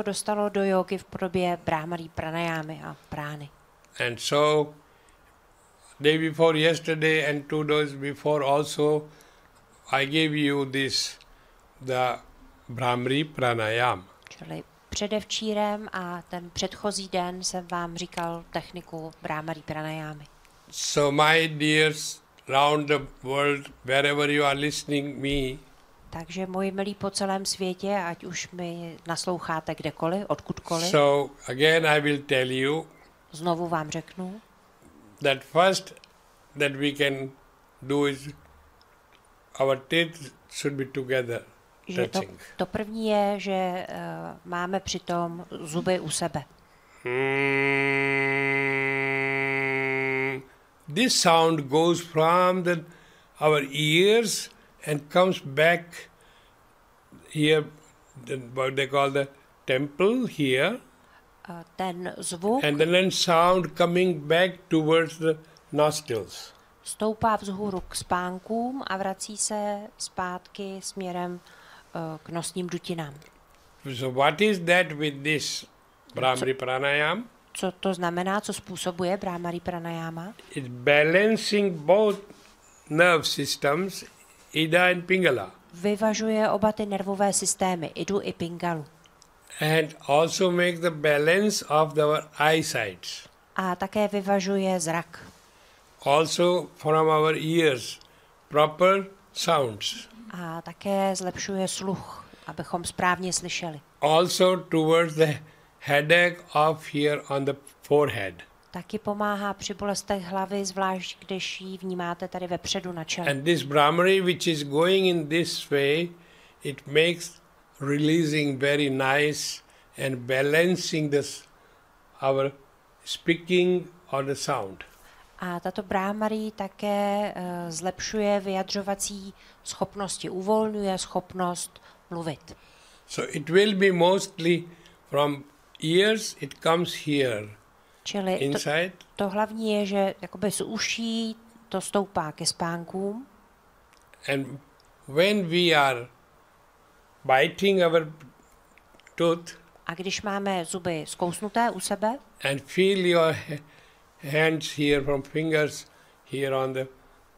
to dostalo do jógy v podobě Brahmarí pranajámy a prány. And so, day before yesterday and 2 days before also, I gave you the Brahmari pranayam. Čili předevčírem a ten předchozí den jsem vám říkal techniku Brahmarí pranajámy. So my dears round the world, wherever you are listening me, Takže moji milí po celém světě, ať už mi nasloucháte kdekoliv, odkudkoliv, so again I will tell you znovu vám řeknu, that first that we can do is our teeth should be together, že touching. to první je, že máme přitom zuby u sebe. This sound goes from our ears and comes back here, what they call the temple here, Ten zvuk and then sound coming back towards the nostrils. stoupá vzhůru k spánkům a vrací se zpátky směrem k nosním dutinám. So what is that with this Brahmari pranayam? Co to znamená, co způsobuje Brahmarí pranajáma? It's balancing both nerve systems, Ida and Pingala, Vyvažuje oba ty nervové systémy, Idu i Pingalu. and also make the balance of our eyesight. A také vyvažuje zrak. Also from our ears, proper sounds. A také zlepšuje sluch, abychom správně slyšeli. Also towards the headache of here on the forehead. Taky pomáhá při bolestech hlavy, zvlášť když ji vnímáte tady vepředu na čele. And this Brahmari which is going in this way, it makes releasing very nice and balancing our speaking or the sound. A tato Brahmarí také zlepšuje vyjadřovací schopnosti, uvolňuje schopnost mluvit. So it will be mostly from ears, it comes here, Čili inside, to hlavní je, že jakoby z uší to stoupá ke spánkům and when we are biting our tooth a když máme zuby zkousnuté u sebe and feel your hands here from fingers here on the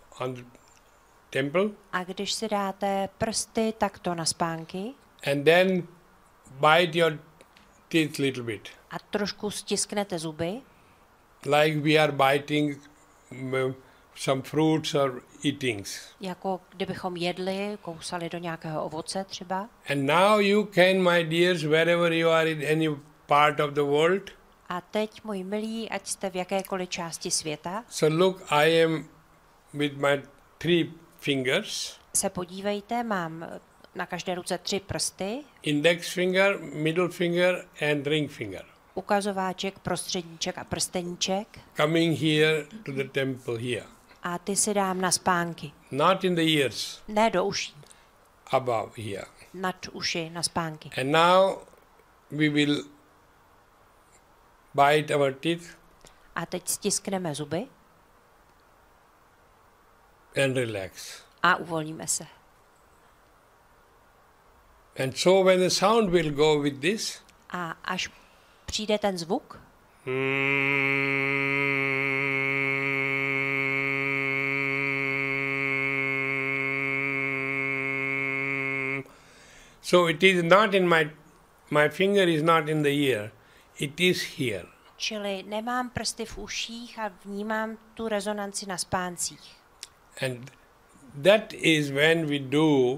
temple, a když si dáte prsty takto na spánky and then bite your teeth little bit, a trošku stisknete zuby, like we are biting some fruits or eatings. jako kdybychom jedli, kousali do nějakého ovoce třeba. And now you can, my dears, wherever you are in any part of the world, A teď, moji milí, ať jste v jakékoliv části světa, so look, I am with my 3 fingers, se podívejte, mám na každé ruce 3 prsty, index finger, middle finger and ring finger, ukazováček, prostředníček a prsteníček, coming here to the temple here. a ty si dám na spánky. Not in the ears, Ne do uší, above here. nad uši, na spánky. And now we will bite our teeth A teď stiskneme zuby and relax. a uvolníme se. And so when the sound will go with this, A až přijde ten zvuk, so it is not in my finger is not in the ear, it is here. čili nemám prsty v uších a vnímám tu rezonanci na spáncích. And that is when we do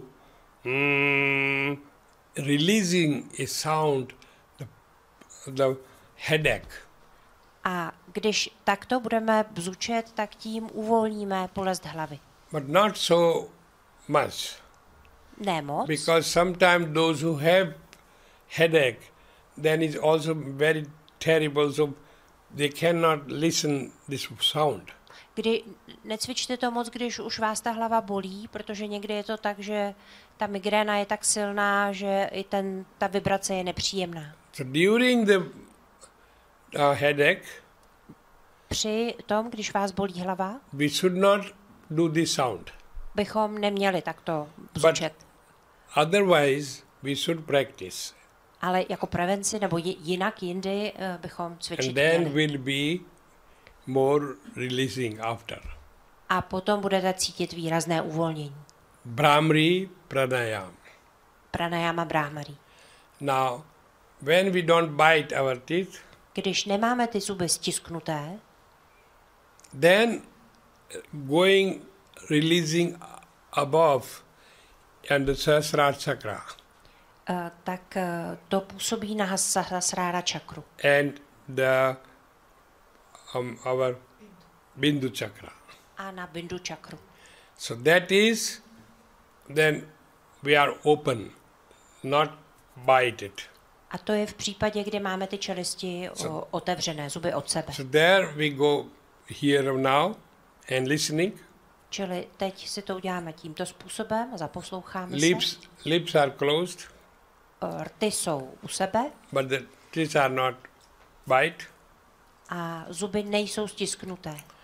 releasing a sound, the headache. A když takto budeme bzučet, tak tím uvolníme bolest hlavy. But not so much, Ne moc, because sometimes those who have headache, then it's also very terrible, so they cannot listen this sound. kdy necvičte to moc, když už vás ta hlava bolí, protože někdy je to tak, že ta migréna je tak silná, že i ta vibrace je nepříjemná. So during the headache, Při tom, když vás bolí hlava, we should not do this sound. bychom neměli takto bzučet. Otherwise, we should practice. Ale jako prevenci nebo jinak jindy bychom cvičit And then měli. will be more releasing after. A potom budete cítit výrazné uvolnění. Brahmari pranayam. Pranayama Brahmari. Now, when we don't bite our teeth, Když nemáme ty zuby stisknuté, then going releasing above and the Sahasrara chakra tak to působí na Sahasrara čakru and the our Bindu chakra. a na Bindu čakru. So that is, then we are open, not bited. A to je v případě, kdy máme ty čelisti otevřené, zuby od sebe. So there we go here now and listening. Čili teď si to uděláme tímto způsobem a zaposloucháme Lips are closed, se. Rty jsou u sebe but the teeth are not bite. a zuby nejsou stisknuté.